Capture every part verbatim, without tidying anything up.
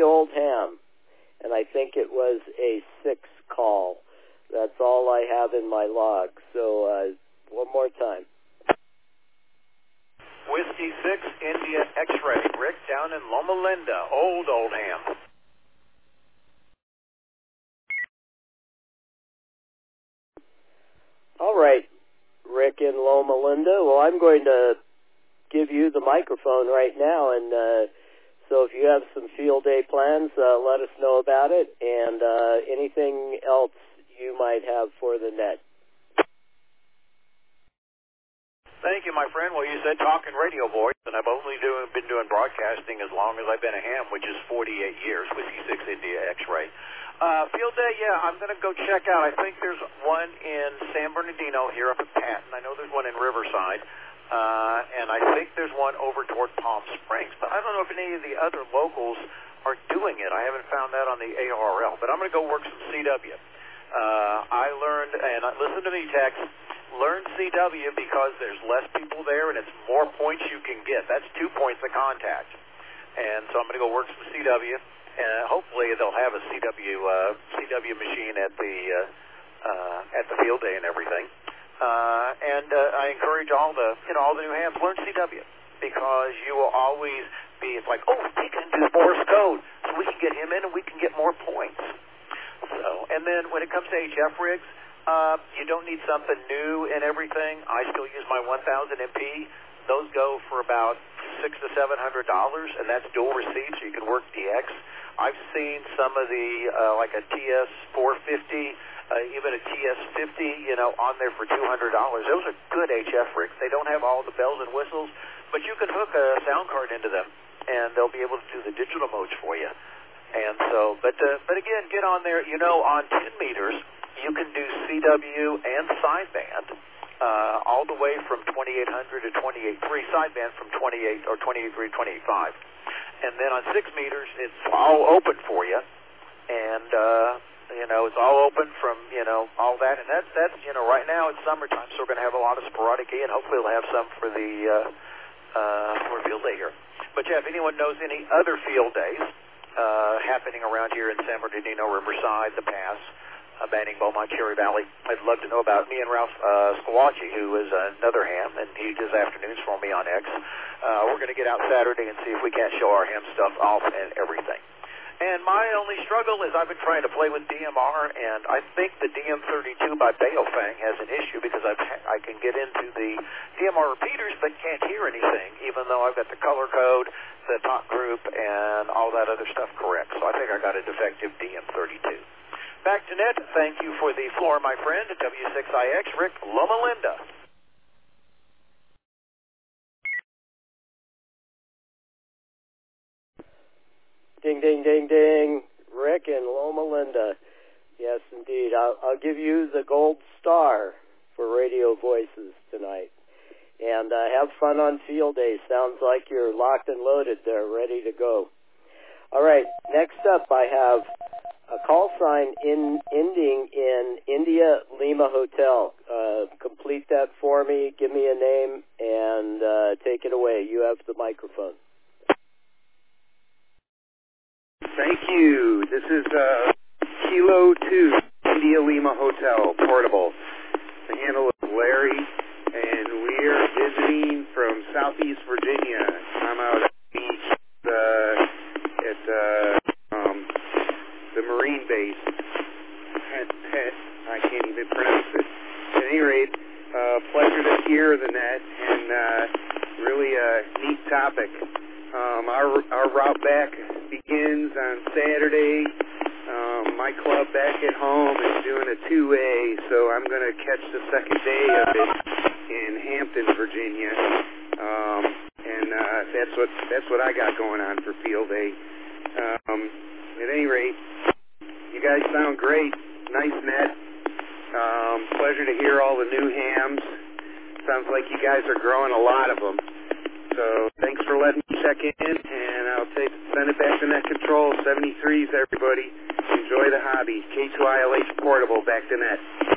Old Ham, and I think it was a six call. That's all I have in my log. So uh, one more time. Whiskey six, India X-Ray. Rick down in Loma Linda, Old Old Ham. All right, Rick in Loma Linda. Well, I'm going to give you the microphone right now, and uh, so if you have some field day plans, uh, let us know about it, and uh, anything else you might have for the net. Thank you, my friend. Well, you said talking radio voice, and I've only doing, been doing broadcasting as long as I've been a ham, which is forty-eight years, Whiskey six India X-Ray. Uh, field day, yeah, I'm going to go check out. I think there's one in San Bernardino here up at Patton. I know there's one in Riverside, uh, and I think there's one over toward Palm Springs. But I don't know if any of the other locals are doing it. I haven't found that on the A R L, but I'm going to go work some C W. Uh, I learned, and listen to me, Tex, learn C W because there's less people there and it's more points you can get. That's two points of contact. And so I'm going to go work some C W. And hopefully they'll have a C W uh, C W machine at the uh, uh, at the field day and everything. Uh, and uh, I encourage all the you know all the new hams learn C W because you will always be it's like oh he can do Morse code so we can get him in and we can get more points. So and then when it comes to H F rigs, uh, you don't need something new and everything. I still use my one thousand M P. Those go for about six to seven hundred dollars, and that's dual receipt, so you can work D X. I've seen some of the, uh, like a T S four fifty, uh, even a T S fifty, you know, on there for two hundred dollars. Those are good H F rigs. They don't have all the bells and whistles, but you can hook a sound card into them, and they'll be able to do the digital modes for you. And so, but uh, but again, get on there. You know, on ten meters, you can do C W and sideband, uh, all the way from twenty-eight hundred to twenty-eight point three, sideband from twenty-eight or twenty-eight point three to twenty-eight point five. And then on six meters, it's all open for you, and uh, you know it's all open from you know all that, and that's that's you know right now it's summertime, so we're going to have a lot of sporadic E, and hopefully we'll have some for the uh, uh, for field day here. But yeah, if anyone knows any other field days uh, happening around here in San Bernardino, Riverside, the Pass, uh, Banning, Beaumont, Cherry Valley, I'd love to know about me and Ralph uh, Squatchy, who is another ham, and he does afternoons for me on X. Uh, we're going to get out Saturday and see if we can't show our ham stuff off and everything. And my only struggle is I've been trying to play with D M R, and I think the D M thirty-two by Baofeng has an issue because I've, I can get into the D M R repeaters but can't hear anything, even though I've got the color code, the talk group, and all that other stuff correct. So I think I got a defective D M thirty-two. Back to Ned. Thank you for the floor, my friend. W six I X, Rick Loma Linda. Ding, ding, ding, ding. Rick and Loma Linda. Yes, indeed. I'll, I'll give you the gold star for radio voices tonight. And uh, have fun on field day. Sounds like you're locked and loaded there, ready to go. All right, next up I have a call sign in ending in India Lima Hotel. Uh, complete that for me, give me a name, and uh, take it away. You have the microphone. Thank you. This is uh, Kilo two, India Lima Hotel, portable. The handle is Larry, and we are visiting from Southeast Virginia. I'm out at the beach uh, at uh, um, the Marine base. I can't even pronounce it. At any rate, uh, pleasure to hear the net, and uh, really a neat topic. Um, our our route back begins on Saturday. Um, my club back at home is doing a two A, so I'm going to catch the second day of it in Hampton, Virginia, um, and uh, that's what that's what I got going on for field day. Um, at any rate, you guys sound great. Nice net. Um, pleasure to hear all the new hams. Sounds like you guys are growing a lot of them. So thanks for letting me check in, and I'll take send it back to Net Control. seventy-threes, everybody. Enjoy the hobby. K two I L H Portable, back to Net.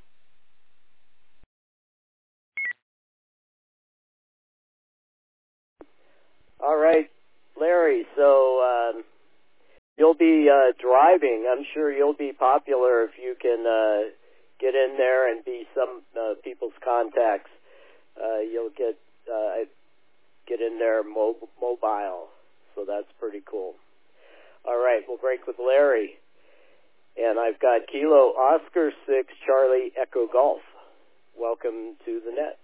All right, Larry, so um, you'll be uh, driving. I'm sure you'll be popular if you can uh, get in there and be some uh, people's contacts. Uh, you'll get uh, get in there mob- mobile, so that's pretty cool. All right, we'll break with Larry. And I've got Kilo Oscar six Charlie Echo Golf. Welcome to the net.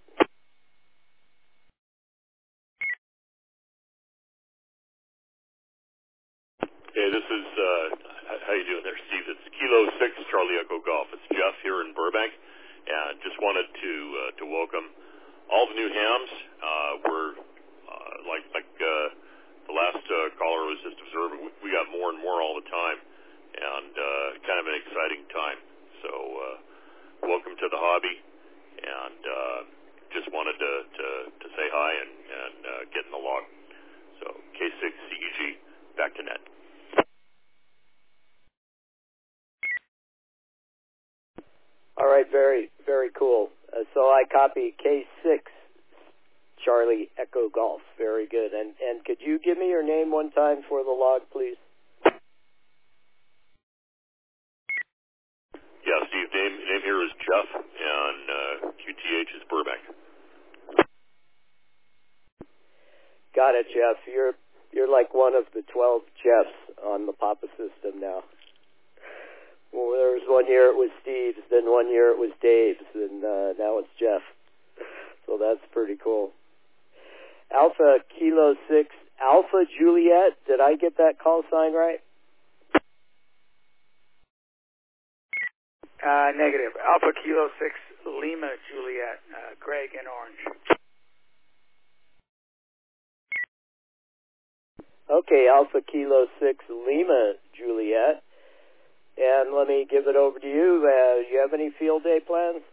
Hey, this is, uh, how you doing there, Steve? It's Kilo six Charlie Echo Golf. It's Jeff here in Burbank, and just wanted to uh, to welcome all the new hams. Uh, we're, uh, like like uh, the last uh, caller was just observing, we, we got more and more all the time, and uh, kind of an exciting time. So uh, welcome to the hobby, and uh, just wanted to, to, to say hi and, and uh, get in the log. So K six C E G, back to net. All right, very, very cool. Uh, so I copy K six Charlie Echo Golf. Very good. And and could you give me your name one time for the log, please? Yeah, Steve, name, name here is Jeff, and uh, Q T H is Burbank. Got it, Jeff. You're you're like one of the twelve Jeffs on the Papa system now. Well, there was one year it was Steve's, then one year it was Dave's, and uh, now it's Jeff. So that's pretty cool. Alpha Kilo six Alpha Juliet. Did I get that call sign right? Uh, negative. Alpha Kilo six Lima Juliet. Uh, Greg in orange. Okay, Alpha Kilo six Lima Juliet. And let me give it over to you. Uh, do you have any field day plans?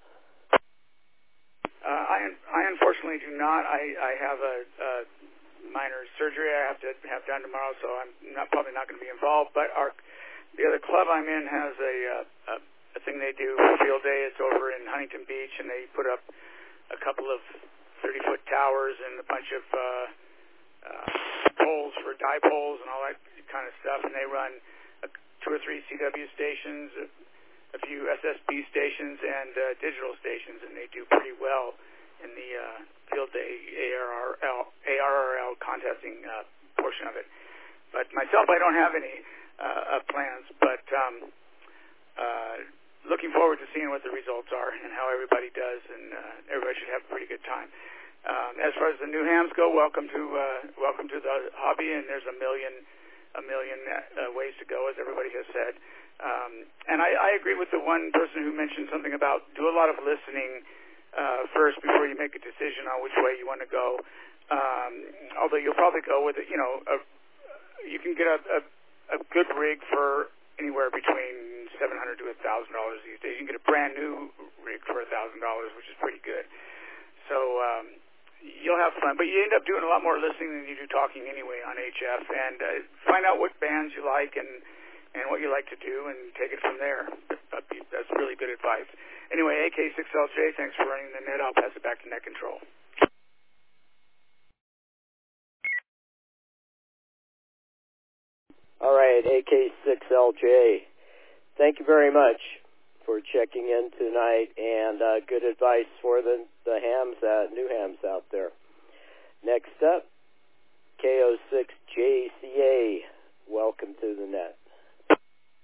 Uh, I, I unfortunately do not. I, I have a, a minor surgery I have to have done tomorrow, so I'm not, probably not going to be involved. But our the other club I'm in has a, uh, a a thing they do for field day. It's over in Huntington Beach, and they put up a couple of thirty-foot towers and a bunch of uh, uh, poles for dipoles and all that kind of stuff. And they run a, two or three C W stations, a, a few S S B stations, and uh, digital stations, and they do pretty well in the uh, field day A R R L contesting uh, portion of it. But myself, I don't have any uh, uh, plans, but um, uh, looking forward to seeing what the results are and how everybody does, and uh, everybody should have a pretty good time. Um, as far as the new hams go, welcome to uh, welcome to the hobby, and there's a million a million uh, ways to go, as everybody has said. Um, and I, I agree with the one person who mentioned something about do a lot of listening uh, first before you make a decision on which way you want to go. Um, although you'll probably go with it, you know, a, you can get a, a, a good rig for anywhere between seven hundred to a thousand dollars these days. You can get a brand new rig for a thousand dollars, which is pretty good. So um, you'll have fun, but you end up doing a lot more listening than you do talking anyway on H F. And uh, find out what bands you like and and what you like to do, and take it from there. That's really good advice. Anyway, A K six L J, thanks for running the net. I'll pass it back to Net Control. All right, A K six L J. Thank you very much for checking in tonight, and uh, good advice for the, the hams, uh, new hams out there. Next up, K O six J C A. Welcome to the net.